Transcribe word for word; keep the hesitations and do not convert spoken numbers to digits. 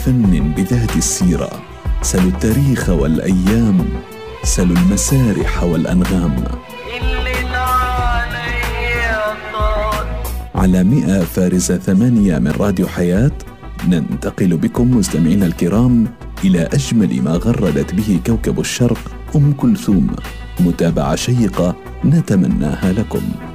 فن بذات السيرة، سلوا التاريخ والأيام، سلوا المسارح والأنغام. على مئة فارزة ثمانية من راديو حياة ننتقل بكم مستمعينا الكرام إلى أجمل ما غردت به كوكب الشرق أم كلثوم، متابعة شيقة نتمناها لكم.